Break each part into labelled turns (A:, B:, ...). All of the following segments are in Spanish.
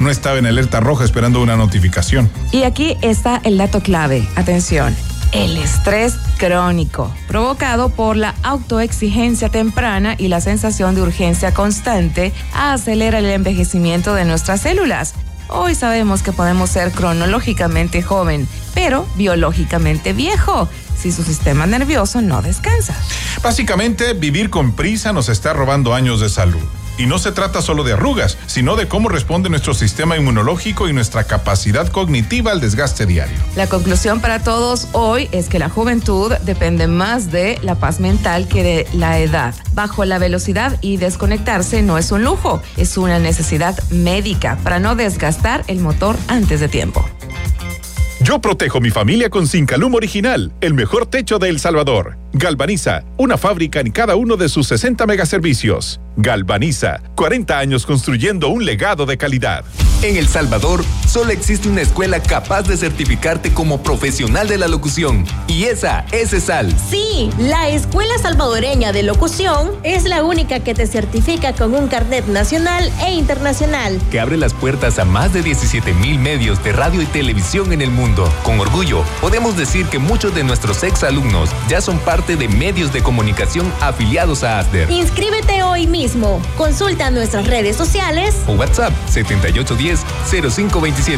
A: no estaba en alerta roja esperando una notificación.
B: Y aquí está el dato clave. Atención. El estrés crónico, provocado por la autoexigencia temprana y la sensación de urgencia constante, acelera el envejecimiento de nuestras células. Hoy sabemos que podemos ser cronológicamente joven, pero biológicamente viejo, si su sistema nervioso no descansa.
A: Básicamente, vivir con prisa nos está robando años de salud. Y no se trata solo de arrugas, sino de cómo responde nuestro sistema inmunológico y nuestra capacidad cognitiva al desgaste diario.
B: La conclusión para todos hoy es que la juventud depende más de la paz mental que de la edad. Bajo la velocidad y desconectarse no es un lujo, es una necesidad médica para no desgastar el motor antes de tiempo.
C: Yo protejo mi familia con Zincalum Original, el mejor techo de El Salvador. Galvaniza, una fábrica en cada uno de sus 60 megaservicios. Galvaniza, 40 años construyendo un legado de calidad.
D: En El Salvador, solo existe una escuela capaz de certificarte como profesional de la locución. Y esa es ESAL.
E: Sí, la Escuela Salvadoreña de Locución es la única que te certifica con un carnet nacional e internacional.
D: Que abre las puertas a más de 17,000 medios de radio y televisión en el mundo. Con orgullo, podemos decir que muchos de nuestros exalumnos ya son parte de medios de comunicación afiliados a ASDER.
E: Inscríbete hoy mismo. Consulta nuestras redes sociales
D: o WhatsApp 7810-0527.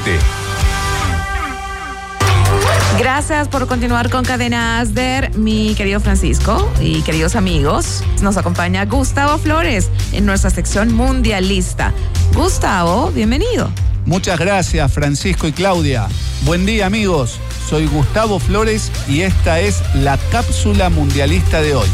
B: Gracias por continuar con Cadena ASDER, mi querido Francisco y queridos amigos. Nos acompaña Gustavo Flores en nuestra sección mundialista. Gustavo, bienvenido.
F: Muchas gracias, Francisco y Claudia. Buen día, amigos. Soy Gustavo Flores y esta es la cápsula mundialista de hoy.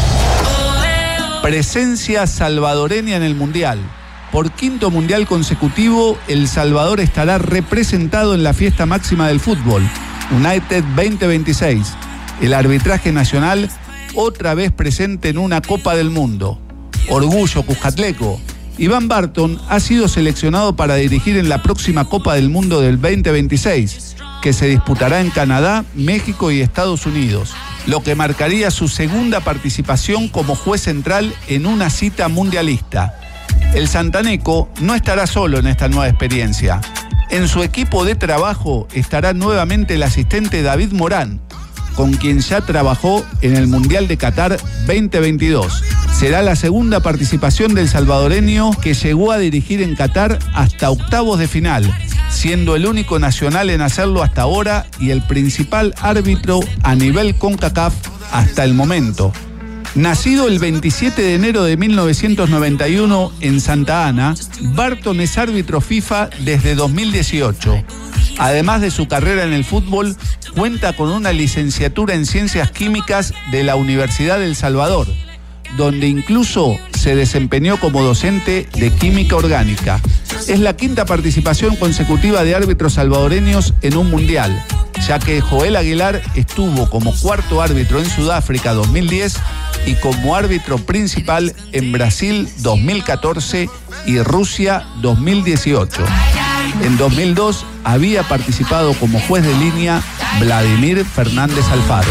F: Presencia salvadoreña en el Mundial. Por quinto Mundial consecutivo, El Salvador estará representado en la fiesta máxima del fútbol, United 2026. El arbitraje nacional otra vez presente en una Copa del Mundo. Orgullo cuscatleco. Iván Barton ha sido seleccionado para dirigir en la próxima Copa del Mundo del 2026, que se disputará en Canadá, México y Estados Unidos, lo que marcaría su segunda participación como juez central en una cita mundialista. El santaneco no estará solo en esta nueva experiencia. En su equipo de trabajo estará nuevamente el asistente David Morán, con quien ya trabajó en el Mundial de Qatar 2022. Será la segunda participación del salvadoreño que llegó a dirigir en Qatar hasta octavos de final, siendo el único nacional en hacerlo hasta ahora y el principal árbitro a nivel CONCACAF hasta el momento. Nacido el 27 de enero de 1991 en Santa Ana, Barton es árbitro FIFA desde 2018. Además de su carrera en el fútbol, cuenta con una licenciatura en Ciencias Químicas de la Universidad del Salvador, donde incluso se desempeñó como docente de Química Orgánica. Es la quinta participación consecutiva de árbitros salvadoreños en un mundial, ya que Joel Aguilar estuvo como cuarto árbitro en Sudáfrica 2010 y como árbitro principal en Brasil 2014 y Rusia 2018. En 2002 había participado como juez de línea Vladimir Fernández Alfaro.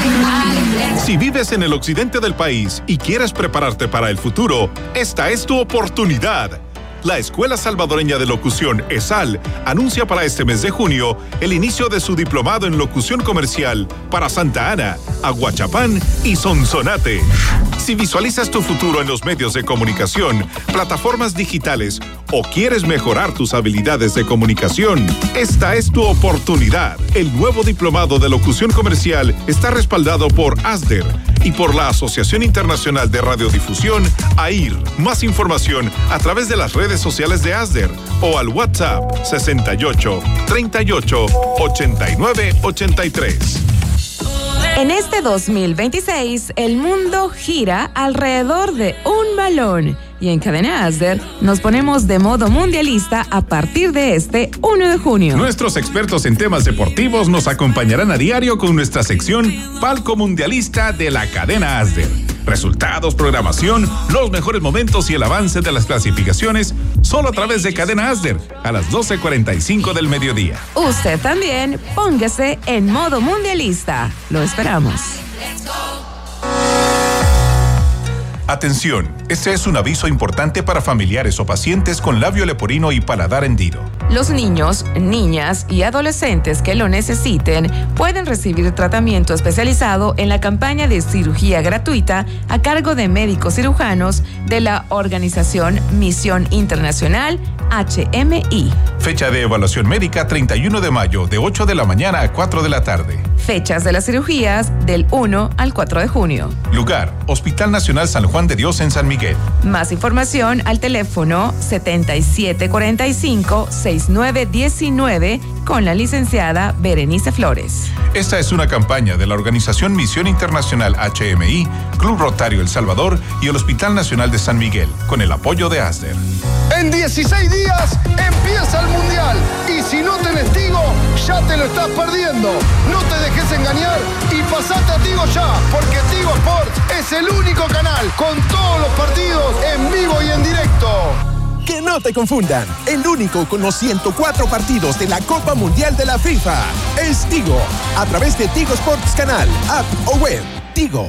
C: Si vives en el occidente del país y quieres prepararte para el futuro, esta es tu oportunidad. La Escuela Salvadoreña de Locución, ESAL, anuncia para este mes de junio el inicio de su diplomado en locución comercial para Santa Ana, Aguachapán y Sonsonate. Si visualizas tu futuro en los medios de comunicación, plataformas digitales o quieres mejorar tus habilidades de comunicación, esta es tu oportunidad. El nuevo diplomado de locución comercial está respaldado por ASDER y por la Asociación Internacional de Radiodifusión, AIR. Más información a través de las redes sociales de ASDER o al WhatsApp 68 38 89 83.
B: En este 2026, el mundo gira alrededor de un balón. Y en Cadena ASDER nos ponemos de modo mundialista a partir de este 1 de junio.
A: Nuestros expertos en temas deportivos nos acompañarán a diario con nuestra sección Palco Mundialista de la Cadena ASDER. Resultados, programación, los mejores momentos y el avance de las clasificaciones solo a través de Cadena ASDER a las 12:45 del mediodía.
B: Usted también póngase en modo mundialista. Lo esperamos.
C: Atención, este es un aviso importante para familiares o pacientes con labio leporino y paladar hendido.
B: Los niños, niñas y adolescentes que lo necesiten pueden recibir tratamiento especializado en la campaña de cirugía gratuita a cargo de médicos cirujanos de la organización Misión Internacional HMI.
C: Fecha de evaluación médica 31 de mayo de 8 de la mañana a 4 de la tarde.
B: Fechas de las cirugías del 1 al 4 de junio.
C: Lugar, Hospital Nacional San Juan de Dios en San Miguel.
B: Más información al teléfono 7745-6919 con la licenciada Berenice Flores.
C: Esta es una campaña de la organización Misión Internacional HMI, Club Rotario El Salvador y el Hospital Nacional de San Miguel, con el apoyo de ASDER.
G: En 16 días empieza el Mundial y si no tenés Tigo, ya te lo estás perdiendo. No te dejes engañar y pasate a Tigo ya, porque Tigo Sports es el único canal con todos los partidos en vivo y en directo.
H: Que no te confundan, el único con los 104 partidos de la Copa Mundial de la FIFA es Tigo, a través de Tigo Sports Canal, app o web. Tigo.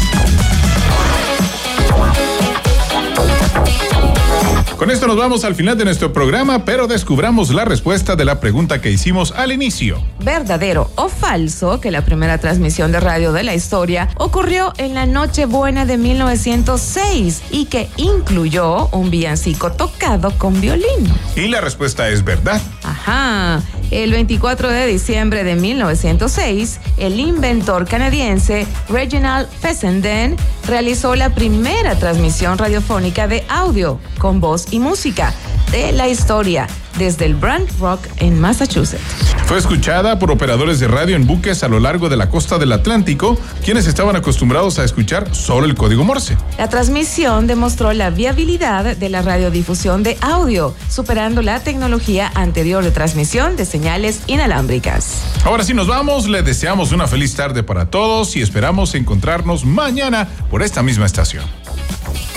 C: Con esto nos vamos al final de nuestro programa, pero descubramos la respuesta de la pregunta que hicimos al inicio.
B: ¿Verdadero o falso que la primera transmisión de radio de la historia ocurrió en la Nochebuena de 1906 y que incluyó un villancico tocado con violín?
C: Y la respuesta es verdad.
B: Ajá. El 24 de diciembre de 1906, el inventor canadiense Reginald Fessenden realizó la primera transmisión radiofónica de audio con voz y música de la historia desde el Brant Rock en Massachusetts.
C: Fue escuchada por operadores de radio en buques a lo largo de la costa del Atlántico, quienes estaban acostumbrados a escuchar solo el código Morse.
B: La transmisión demostró la viabilidad de la radiodifusión de audio, superando la tecnología anterior de transmisión de señales inalámbricas.
C: Ahora sí nos vamos, les deseamos una feliz tarde para todos y esperamos encontrarnos mañana por esta misma estación.